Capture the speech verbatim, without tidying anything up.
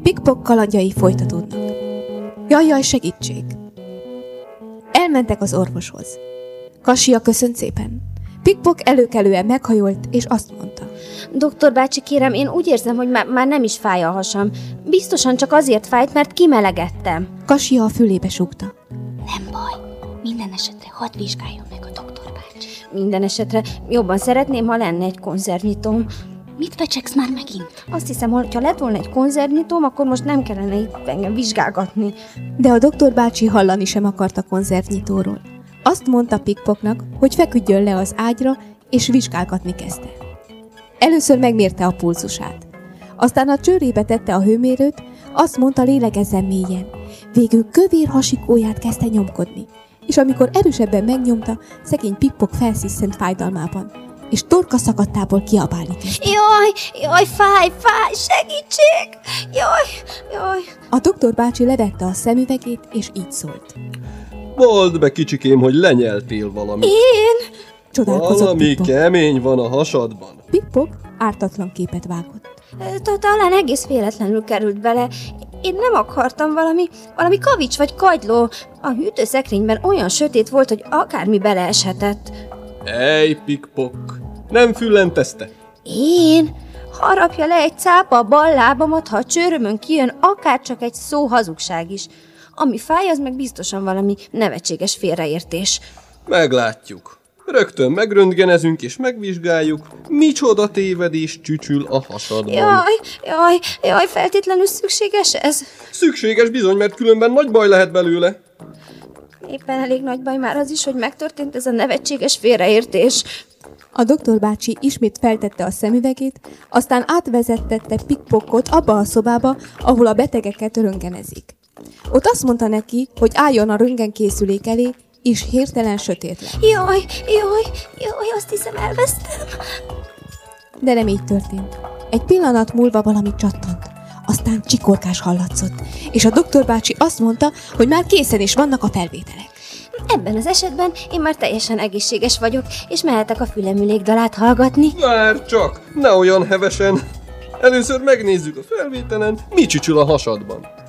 Pickpock kalandjai folytatódnak. Jaj, jaj, segítség! Elmentek az orvoshoz. Kasia köszönt szépen. Pickpock előkelően meghajolt, és azt mondta. Doktor bácsi, kérem, én úgy érzem, hogy már, már nem is fáj a hasam. Biztosan csak azért fájt, mert kimelegettem. Kasia a fülébe súgta. Nem baj, minden esetre hadd vizsgáljon meg a doktor bácsi. Minden esetre jobban szeretném, ha lenne egy konzervnyitóm. Mit fecsegsz már megint? Azt hiszem, hogy ha lett volna egy konzervnyitóm, akkor most nem kellene itt engem vizsgálgatni. De a doktor bácsi hallani sem akart a konzervnyitóról. Azt mondta Pickpocknak, hogy feküdjön le az ágyra, és vizsgálgatni kezdte. Először megmérte a pulzusát. Aztán a csőrébe tette a hőmérőt, azt mondta, lélegezzen mélyen. Végül kövér hasikóját kezdte nyomkodni, és amikor erősebben megnyomta, szegény Pickpock felsziszent fájdalmában, és torka szakadtából kiabálni kezdte. Jaj, jaj, fáj, fáj, segítség! Jaj, jaj! A doktor bácsi levette a szemüvegét, és így szólt. Mondd be, kicsikém, hogy lenyeltél valamit. Én? Csodálkozott Valami Pickpock. kemény van a hasadban. Pickpock ártatlan képet vágott. Talán egész véletlenül került bele. Én nem akartam valami, valami kavics vagy kagyló. A hűtőszekrényben olyan sötét volt, hogy akármi beleeshetett. Ej, Pickpock, nem füllentezte? Én? Harapja le egy cápa a bal lábamat, ha a csőrömön kijön akár csak egy szó hazugság is. Ami fáj, az meg biztosan valami nevetséges félreértés. Meglátjuk. Rögtön megröntgenezünk és megvizsgáljuk, micsoda tévedés csücsül a hasadban. Jaj, jaj, jaj, feltétlenül szükséges ez? Szükséges bizony, mert különben nagy baj lehet belőle. Éppen elég nagy baj már az is, hogy megtörtént ez a nevetséges félreértés. A doktor bácsi ismét feltette a szemüvegét, aztán átvezettette Pickpockot abba a szobába, ahol a betegeket röntgenezik. Ott azt mondta neki, hogy álljon a röntgenkészülék elé, és hirtelen sötét lett. Jaj, jaj, jaj, azt hiszem elvesztem. De nem így történt. Egy pillanat múlva valami csattant, aztán csikorgás hallatszott, és a doktor bácsi azt mondta, hogy már készen is vannak a felvételek. Ebben az esetben én már teljesen egészséges vagyok, és mehetek a fülemülék dalát hallgatni. Várj csak, ne olyan hevesen. Először megnézzük a felvételen, mi csücsül a hasadban.